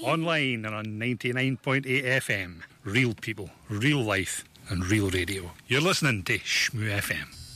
online and on 99.8 FM. Real people, real life, and real radio. You're listening to Shmoo FM.